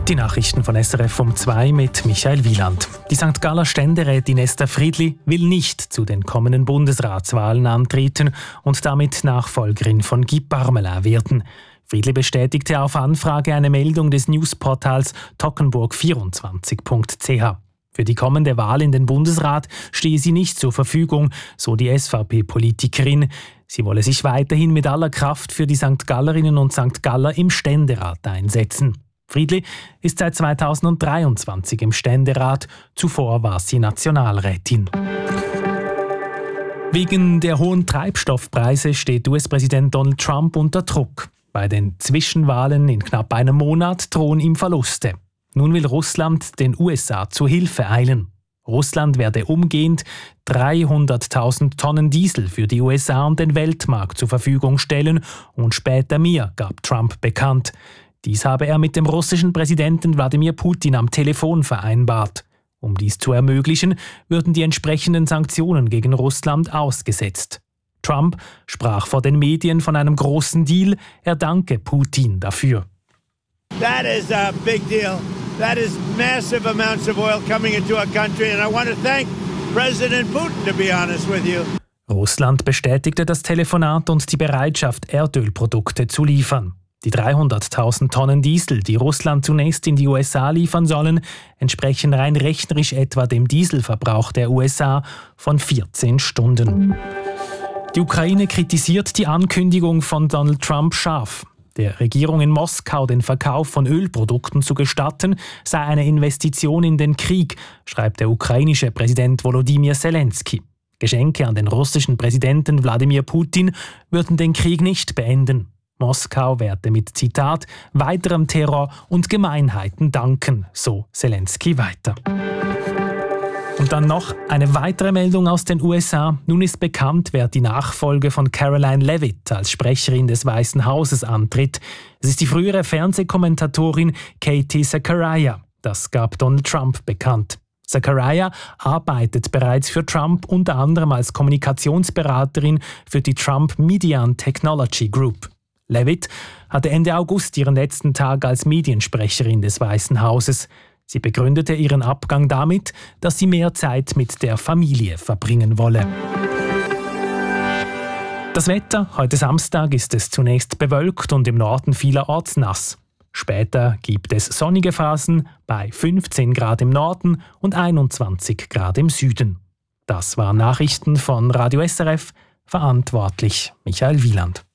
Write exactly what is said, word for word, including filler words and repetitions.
Die Nachrichten von S R F um zwei mit Michael Wieland. Die Sankt Galler Ständerätin Esther Friedli will nicht zu den kommenden Bundesratswahlen antreten und damit Nachfolgerin von Guy Parmelin werden. Friedli bestätigte auf Anfrage eine Meldung des Newsportals tockenburg vierundzwanzig punkt c h. Für die kommende Wahl in den Bundesrat stehe sie nicht zur Verfügung, so die S V P-Politikerin. Sie wolle sich weiterhin mit aller Kraft für die Sankt Gallerinnen und Sankt Galler im Ständerat einsetzen. Friedli ist seit zweitausenddreiundzwanzig im Ständerat, zuvor war sie Nationalrätin. Wegen der hohen Treibstoffpreise steht U S-Präsident Donald Trump unter Druck. Bei den Zwischenwahlen in knapp einem Monat drohen ihm Verluste. Nun will Russland den U S A zu Hilfe eilen. Russland werde umgehend dreihunderttausend Tonnen Diesel für die U S A und den Weltmarkt zur Verfügung stellen und später mehr, gab Trump bekannt. Dies habe er mit dem russischen Präsidenten Wladimir Putin am Telefon vereinbart. Um dies zu ermöglichen, würden die entsprechenden Sanktionen gegen Russland ausgesetzt. Trump sprach vor den Medien von einem großen Deal, er danke Putin dafür. That is a big deal. That is massive amounts of oil coming into our country and I want to thank President Putin, to be honest with you. Russland bestätigte das Telefonat und die Bereitschaft, Erdölprodukte zu liefern. Die dreihunderttausend Tonnen Diesel, die Russland zunächst in die U S A liefern sollen, entsprechen rein rechnerisch etwa dem Dieselverbrauch der U S A von vierzehn Stunden. Die Ukraine kritisiert die Ankündigung von Donald Trump scharf. Der Regierung in Moskau den Verkauf von Ölprodukten zu gestatten, sei eine Investition in den Krieg, schreibt der ukrainische Präsident Volodymyr Zelensky. Geschenke an den russischen Präsidenten Wladimir Putin würden den Krieg nicht beenden. Moskau werde mit, Zitat, weiterem Terror und Gemeinheiten danken, so Zelensky weiter. Und dann noch eine weitere Meldung aus den U S A. Nun ist bekannt, wer die Nachfolge von Karoline Leavitt als Sprecherin des Weißen Hauses antritt. Es ist die frühere Fernsehkommentatorin Katie Zachariah. Das gab Donald Trump bekannt. Zachariah arbeitet bereits für Trump, unter anderem als Kommunikationsberaterin für die Trump Media and Technology Group. Leavitt hatte Ende August ihren letzten Tag als Mediensprecherin des Weißen Hauses. Sie begründete ihren Abgang damit, dass sie mehr Zeit mit der Familie verbringen wolle. Das Wetter: Heute Samstag ist es zunächst bewölkt und im Norden vielerorts nass. Später gibt es sonnige Phasen bei fünfzehn Grad im Norden und einundzwanzig Grad im Süden. Das waren Nachrichten von Radio S R F, verantwortlich Michael Wieland.